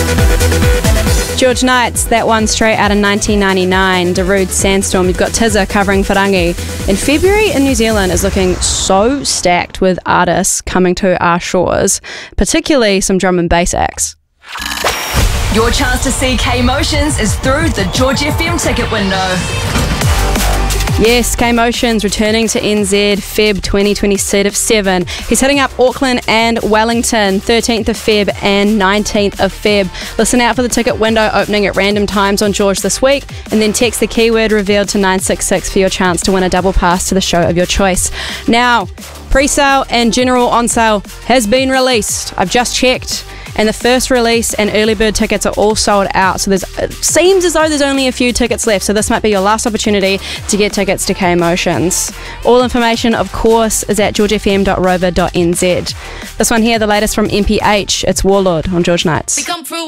George Knights, that one straight out of 1999, Darude Sandstorm. You've got Tizza covering Wharangi. In February in New Zealand is looking so stacked with artists coming to our shores, particularly some drum and bass acts. Your chance to see K-Motions is through the George FM ticket window. Yes, K-Motions returning to NZ Feb 2027. He's hitting up Auckland and Wellington 13th of Feb and 19th of Feb. Listen out for the ticket window opening at random times on George this week, and then text the keyword revealed to 966 for your chance to win a double pass to the show of your choice. Now, pre-sale and general on sale has been released. I've just checked. And the first release and early bird tickets are all sold out. So it seems as though there's only a few tickets left. So this might be your last opportunity to get tickets to K-Motions. All information, of course, is at georgefm.rover.nz. This one here, the latest from MPH. It's Warlord on George Knights.